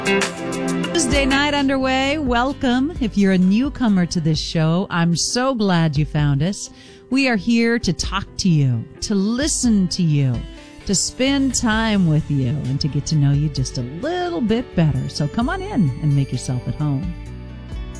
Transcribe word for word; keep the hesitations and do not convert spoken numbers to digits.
Tuesday night underway. Welcome. If you're a newcomer to this show, I'm so glad you found us. We are here to talk to you, to listen to you, to spend time with you, and to get to know you just a little bit better. So come on in and make yourself at home.